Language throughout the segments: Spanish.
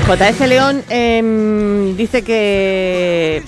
JF León dice que...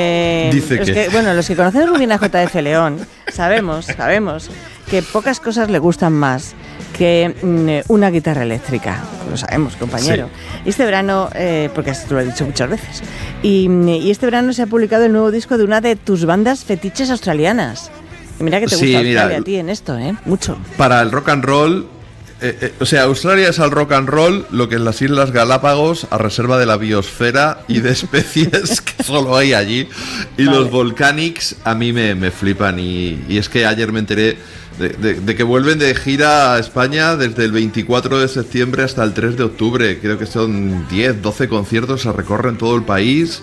bueno, los que conocemos muy bien a JF León sabemos que pocas cosas le gustan más que una guitarra eléctrica. Lo sabemos, compañero. Sí. Y este verano, porque esto lo he dicho muchas veces, y este verano se ha publicado el nuevo disco de una de tus bandas fetiches australianas. Y mira que te gusta Australia a ti en esto, mucho. Para el rock and roll... Australia es al rock and roll lo que es las Islas Galápagos a reserva de la biosfera y de especies que solo hay allí. Y vale. Los Volcanics a mí me flipan. Y es que ayer me enteré de que vuelven de gira a España desde el 24 de septiembre hasta el 3 de octubre. Creo que son 10, 12 conciertos, se recorren todo el país.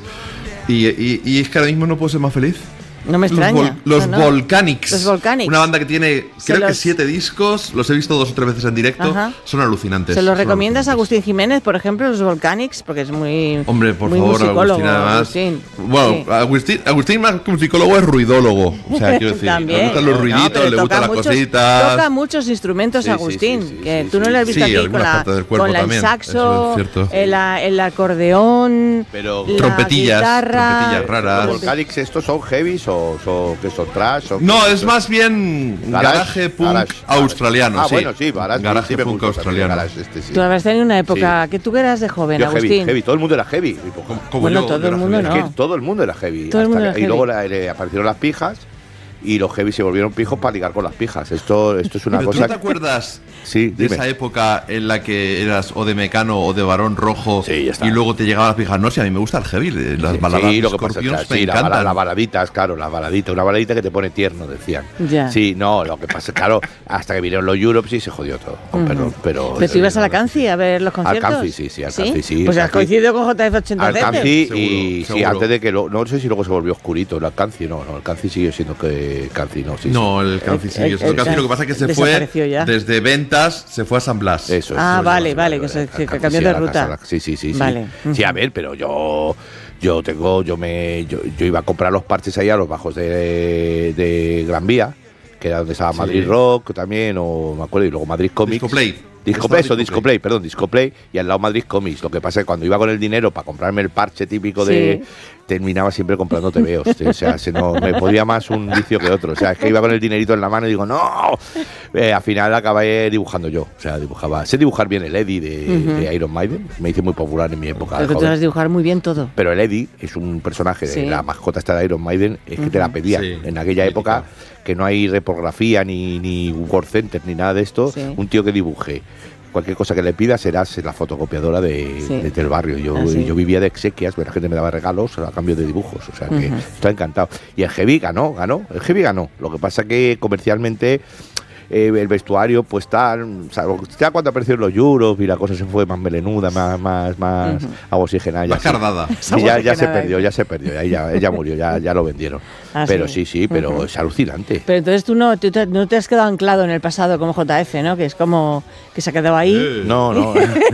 Y es que ahora mismo no puedo ser más feliz. No me extraña. Los Volcanics. Los Volcanics. Una banda que tiene, creo que 7 discos. Los he visto 2 o 3 veces en directo. Ajá. Son alucinantes. ¿Se los recomiendas a Agustín Jiménez, por ejemplo, los Volcanics? Porque es muy... Hombre, por favor, Agustín, además. Agustín. Bueno, sí. Agustín más que un psicólogo es ruidólogo. O sea, quiero decir, le gustan los ruiditos, le gustan las cositas. Toca muchos instrumentos, sí, Agustín. Sí, que tú no lo has visto aquí con el saxo, el acordeón, trompetillas guitarra, raras. ¿Los Volcanics estos son heavies o que son trash? No, es más bien garaje punk australiano. Bueno, sí, garaje punk australiano. Tú habrás tenido una época que tú eras de joven, Agustín. Heavy, todo el mundo era heavy. Bueno, todo el mundo no. Es que todo el mundo era heavy. Y luego aparecieron las pijas. Y los heavy se volvieron pijos para ligar con las pijas. Esto es una cosa... ¿Tú te acuerdas de esa época en la que eras o de Mecano o de Barón Rojo y luego te llegaban las pijas? No, si a mí me gusta el heavy, las baladas de Scorpions me encantan. Las baladitas, claro, una baladita que te pone tierno, decían. Ya. Sí, no, lo que pasa, claro, hasta que vinieron los Europes y se jodió todo. Perdón, pero tú ibas a la Canci a ver los conciertos. Al Canci, sí. Pues has coincidido con JF 80 veces. Al Canci y seguro. Antes de que no sé si luego se volvió oscurito. El Canci no, el Canci sigue siendo que Canci, no, el Canci sigue siendo Canci. Lo que pasa es que se fue desde ventas, se fue a San Blas. Eso. Vale, que cambió de ruta. Sí. Vale. Sí, a ver, pero yo iba a comprar los parches ahí a los bajos de Gran Vía, que era donde estaba Madrid Rock también, o me acuerdo, y luego Madrid Comics. Discoplay, y al lado Madrid Comics. Lo que pasa es que cuando iba con el dinero para comprarme el parche típico terminaba siempre comprando tebeos. O sea, me podía más un vicio que otro. O sea, es que iba con el dinerito en la mano y digo, ¡no! Al final acabé dibujando yo. O sea, sé dibujar bien el Eddie de Iron Maiden. Me hice muy popular en mi época. Pero que tú sabes dibujar muy bien todo. Pero el Eddie es un personaje de la mascota esta de Iron Maiden, es que te la pedían. En aquella época, que no hay repografía ni Word Center ni nada de esto, un tío que dibuje cualquier cosa que le pidas serás la fotocopiadora del barrio. Yo vivía de exequias, la gente me daba regalos a cambio de dibujos, o sea que estoy encantado. Y el heavy ganó. Lo que pasa que comercialmente el vestuario pues tal, o sea, ya cuando aparecieron los Europe y la cosa se fue más melenuda, más oxigenada, más cardada. Ya se perdió, ya murió, ya lo vendieron. Pero sí, pero es alucinante. Pero entonces tú no te has quedado anclado en el pasado como JF, ¿no? Que es como que se ha quedado ahí. No me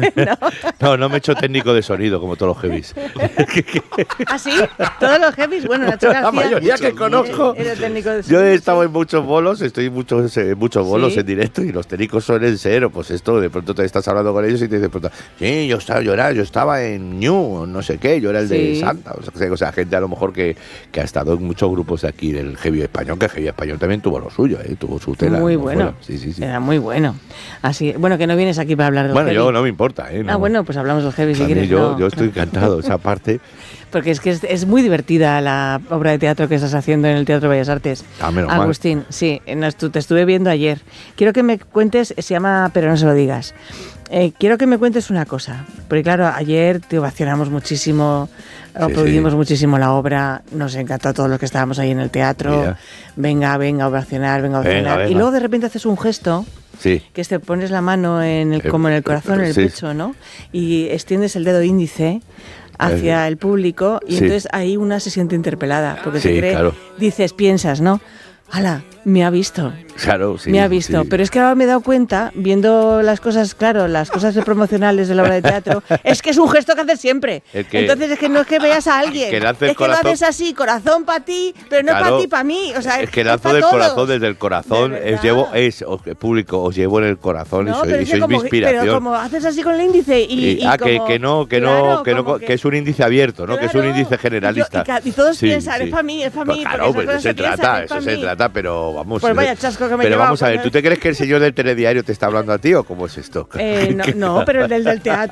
he hecho técnico de sonido como todos los heavies. ¿Ah, sí? Todos los heavies, bueno, Nacho García, la mayoría que conozco. Era técnico de sonido. Yo he estado en muchos bolos, estoy en muchos bolos en directo, y los técnicos suelen ser, pues esto, de pronto te estás hablando con ellos y te dicen, sí, yo estaba en New, no sé qué, yo era el de Santa, o sea, gente a lo mejor que ha estado en muchos grupos de aquí del heavy español, que el heavy español también tuvo lo suyo, tuvo su tela. Muy bueno, sí. Era muy bueno. Así, bueno, que no vienes aquí para hablar de heavy. Yo no me importa. No. Bueno, pues hablamos del heavy si quieres. Yo estoy encantado, esa parte. Porque es que es muy divertida la obra de teatro que estás haciendo en el Teatro Bellas Artes. Agustín, sí, te estuve viendo ayer. Quiero que me cuentes, se llama Pero no se lo digas. Quiero que me cuentes una cosa, porque claro, ayer te ovacionamos muchísimo, aplaudimos muchísimo la obra, nos encantó a todos los que estábamos ahí en el teatro. Venga a ovacionar. Venga. Y luego de repente haces un gesto. Sí. Que te pones la mano como en el corazón, en el pecho, ¿no? Y extiendes el dedo índice hacia el público y entonces ahí una se siente interpelada porque piensas, ¿no? ¡Hala! Me ha visto. Claro, sí. Me ha visto. Sí. Pero es que ahora me he dado cuenta, viendo las cosas, claro, las cosas promocionales de la obra de teatro, es que es un gesto que haces siempre. Entonces es que no es que veas a alguien, es que lo haces así, corazón para ti, pero no para ti, para mí. O sea, es que lanzo del corazón, desde el corazón, público, os llevo en el corazón y sois mi inspiración. Pero como haces así con el índice y como, que es un índice abierto, ¿no? Claro, que es un índice generalista. Y todos piensan, es para mí, es para mí. Claro, pues eso se trata, pero vamos. Pues vaya chasco que me Pero vamos a ver, ¿tú te crees que el señor del telediario te está hablando a ti o cómo es esto? No, pero el del teatro.